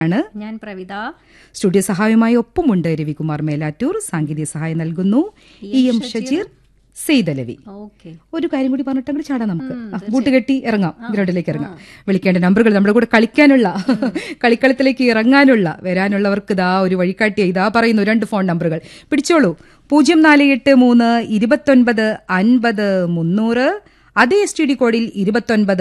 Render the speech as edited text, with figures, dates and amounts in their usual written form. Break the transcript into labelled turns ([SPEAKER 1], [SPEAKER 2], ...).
[SPEAKER 1] ആണ്.
[SPEAKER 2] ഞാൻ പ്രവിത.
[SPEAKER 1] സ്റ്റുഡിയോ സഹായവുമായി ഒപ്പമുണ്ട് രവികുമാർ മേലാറ്റൂർ. സാങ്കേതിക സഹായം നൽകുന്നു EM ഷജീർ, സെയ്തലവി. ഒരു കാര്യം കൂടി പറഞ്ഞിട്ട് അങ്ങോട്ട് ചാടാം. നമുക്ക് കൂട്ടുകെട്ടി ഇറങ്ങാം, ഗ്രൗണ്ടിലേക്ക് ഇറങ്ങാം. വിളിക്കേണ്ട നമ്പറുകൾ, നമ്മുടെ കൂടെ കളിക്കാനുള്ള, കളിക്കളത്തിലേക്ക് ഇറങ്ങാനുള്ള, വരാനുള്ളവർക്ക് ഇതാ ഒരു വഴികാട്ടിയ ഇതാ പറയുന്നു 2 ഫോൺ നമ്പറുകൾ പിടിച്ചോളൂ. 0483 29 50 300, അതേ STD കോഡിൽ 29